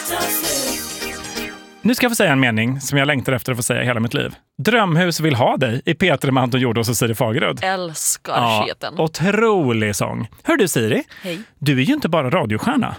Nu ska jag få säga en mening som jag längtar efter att få säga hela mitt liv. Drömhus vill ha dig i Peter med Anton Jordås och Siri Fagerud. Älskar sketen. Otrolig sång. Hör du Siri? Hej. Du är ju inte bara radiostjärna.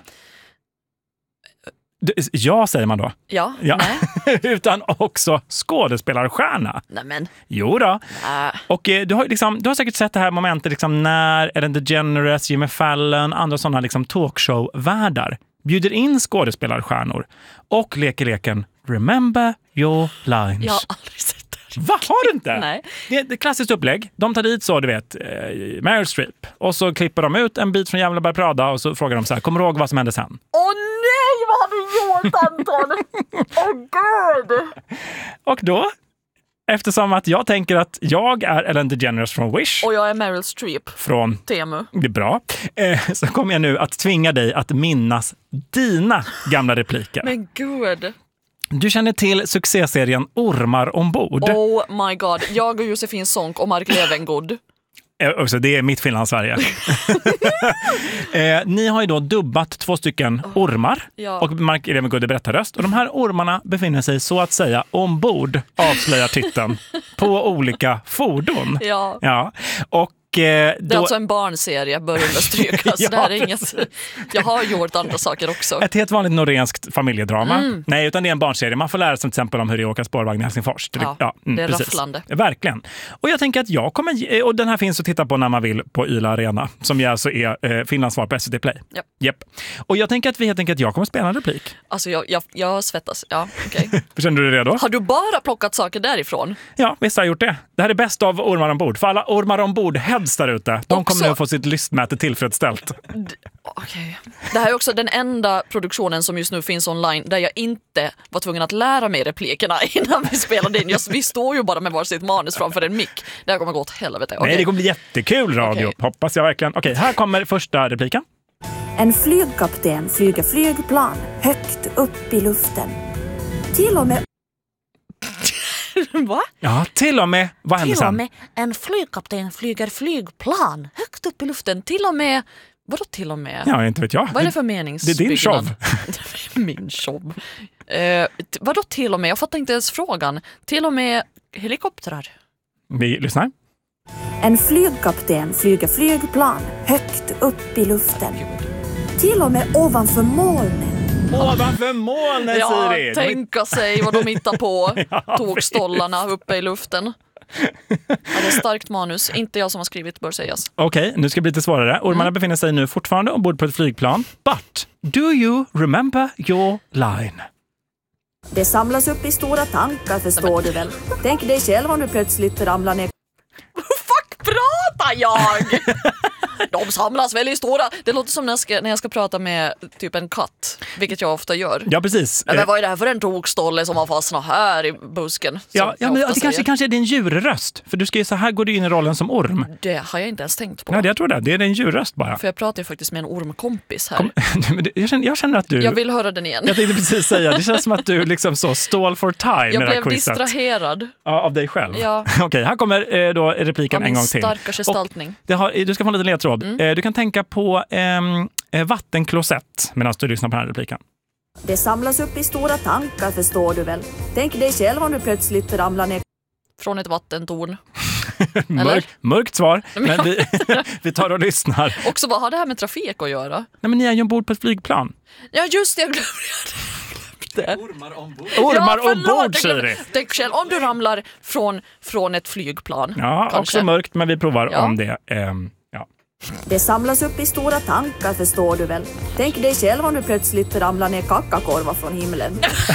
Ja, säger man då. Ja. Nej. Utan också skådespelarstjärna. Nämen. Jo då. Och du har säkert sett det här momentet liksom, när Ellen DeGeneres, Jimmy Fallon, andra sådana liksom, talkshow-värdar bjuder in skådespelarstjärnor och leker leken Remember your lines. Jag har aldrig sett det. Va, har du inte? Nej. Det är ett klassiskt upplägg. De tar dit så, du vet, Meryl Streep. Och så klipper de ut en bit från Jävla Bär Prada och så frågar de så här, kommer du ihåg vad som hände sen? Åh nej, vad har du gjort, Anton? Åh gud! Och då, eftersom att jag tänker att jag är Ellen DeGeneres från Wish. Och jag är Meryl Streep från Temu. Det är bra. Så kommer jag nu att tvinga dig att minnas dina gamla repliker. Men gud. Du känner till succéserien Ormar ombord. Oh my god. Jag och Josefin Sonck och Mark Levengood. Också, det är mitt Finland-Sverige. Ni har ju då dubbat 2 stycken ormar och Mark Levengood är berättarröst. Och de här ormarna befinner sig så att säga ombord, avslöjar titeln, på olika fordon. Ja. Och det är alltså en barnserie, bör understrykas. Det här är inget. Jag har gjort andra saker också. Ett helt vanligt norrenskt familjedrama. Nej, utan det är en barnserie. Man får lära sig till exempel om hur det åker spårvagn i Helsingfors. Det är rafflande. Verkligen. Och jag tänker att jag kommer... Och den här finns att titta på när man vill på Yle Arena. Som ju alltså är Finlands svar på SVT Play. Japp. Och jag tänker att jag kommer spela en replik. Alltså jag svettas. Ja, okej. Känner du dig redo? Har du bara plockat saker därifrån? Ja, visst har jag gjort det. Det här är bäst av ormar ombord. För alla ormar ombord där ute. De kommer nu få sitt lystmäte tillfredsställt. Okej. Det här är också den enda produktionen som just nu finns online där jag inte var tvungen att lära mig replikerna innan vi spelade in. Vi står ju bara med varsitt manus framför en mick. Det här kommer gå åt helvete. Nej, det kommer bli jättekul radio. Hoppas jag verkligen. Okej, här kommer första repliken. En flygkapten flyger flygplan högt upp i luften. Till och med... Va? Ja, till och med. Vad händer sen? Till och med en flygkapten flyger flygplan högt upp i luften. Till och med... Vadå till och med? Ja, inte vet jag. Vad är det för meningsbyggnad? Det är din show. Min show. Vadå till och med? Jag fattar inte ens frågan. Till och med helikoptrar. Vi lyssnar. En flygkapten flyger flygplan högt upp i luften. Till och med ovanför molnen. Ovanför molnen, Siri! Ja, tänka sig vad de hittar på. Tågstollarna uppe i luften. Ja, det är starkt manus. Inte jag som har skrivit, bör sägas. Okej, nu ska det bli lite svårare. Ormarna befinner sig nu fortfarande ombord på ett flygplan. But, do you remember your line? Det samlas upp i stora tankar, förstår du väl. Tänk dig själv om du plötsligt ramlar ner. Fuck, pratar jag? De samlas väl i stora... Det låter som när jag ska prata med typ en katt, vilket jag ofta gör. Ja, precis. Men vad är det här för en tokstolle som har fastnat här i busken? Ja, men det kanske är din djurröst. För du ska ju så här går du in i rollen som orm. Det har jag inte ens tänkt på. Nej, jag tror det. Det är din djurröst bara. För jag pratar ju faktiskt med en ormkompis här. Jag känner att du... Jag vill höra den igen. Jag tänkte precis säga, det känns som att du liksom så stall for time. Jag blev distraherad. Ja, av dig själv. Ja. Okej, här kommer då repliken en gång till. Starka gestaltning. Du ska få en liten ledtråd. Du kan tänka på vattenklosett medan du lyssnar på den här repliken. Det samlas upp i stora tankar, förstår du väl. Tänk dig själv om du plötsligt ramlar ner. Från ett vattentorn. Mörkt svar, men vi tar och lyssnar. Också, vad har det här med trafik att göra? Nej, men ni är ju ombord på ett flygplan. Ja, just det, jag glömde det. Ormar ombord, Siri. Tänk själv om du ramlar från ett flygplan. Ja, kanske. Också mörkt, men vi provar om det. Det samlas upp i stora tankar, förstår du väl. Tänk dig själv om du plötsligt ramlar ner kackakorvar från himlen.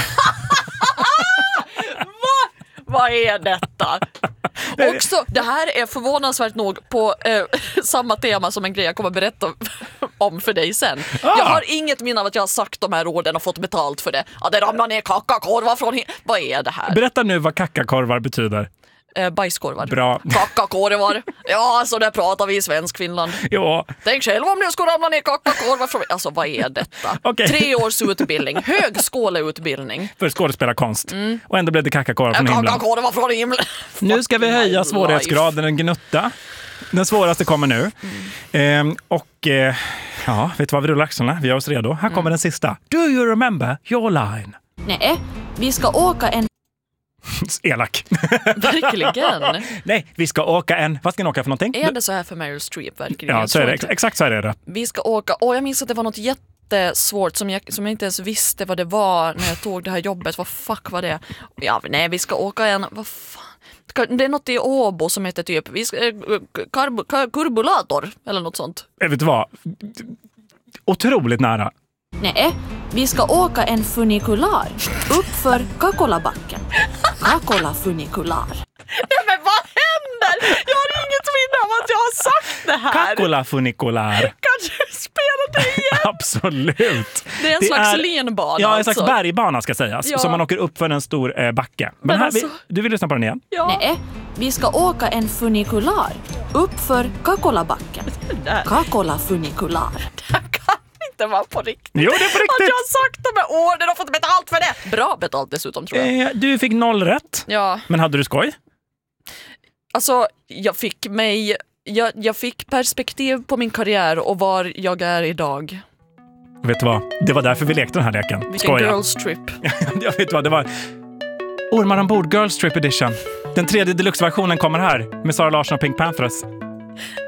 Vad är detta? Också, det här är förvånansvärt nog på samma tema som en grej jag kommer berätta om för dig sen. Jag har inget minne av att jag har sagt de här orden och fått betalt för det. Ja, det ramlar ner kackakorvar från Vad är det här? Berätta nu vad kackakorvar betyder. Bajskorvar. Bra. Kackakorvar. Ja, så där pratar vi i svensk Finland. Ja. Tänk själv om du skulle ramla ner kackakorvar från... Alltså, vad är detta? Okay. 3 års utbildning. Högskoleutbildning. För skådespelarkonst. Och ändå blev det kackakorvar från himlen. Kackakorvar från himlen. Nu ska vi höja svårighetsgraden en gnutta. Den svåraste kommer nu. Vet du vad, vi rullar axlarna. Vi är oss redo. Här kommer den sista. Do you remember your line? Nej, vi ska åka en... Elak. Verkligen. Nej, vi ska åka en... Vad ska ni åka för någonting? Är det så här för Meryl Streep verkligen? Ja, så är det. Exakt så är det. Vi ska åka... jag minns att det var något jättesvårt som jag inte ens visste vad det var när jag tog det här jobbet. Vad fuck var det? Ja, nej, vi ska åka en... Vad fan? Det är något i Åbo som heter typ kurbulator eller något sånt. Vet du vad? Otroligt nära. Nej, vi ska åka en funikular uppför Kakolabacken. Kakola funikular. Nej, men vad händer? Jag har inget minne av att jag har sagt det här. Kakola funikular. Kan du spela det igen? Absolut. Det är en slags linbana. Ja, en slags bergbana ska sägas. Ja. Som man åker upp för en stor backe. Men här, alltså... du vill lyssna på den igen? Ja. Nej, vi ska åka en funikular uppför Kakolabacken. Kakola funikular. Det var på riktigt. Jo, det är på riktigt. Att jag har sagt de här orden och fått betalt för det. Bra betalt dessutom, tror jag. Du fick 0 rätt. Ja. Men hade du skoj? Alltså, jag fick perspektiv på min karriär och var jag är idag. Vet du vad? Det var därför vi lekte den här leken. Vilken Skoja. girls trip. Jag vet vad, det var Ormar ombord Girls Trip Edition. Den 3:e deluxe-versionen kommer här med Sara Larsson och Pink Panthers.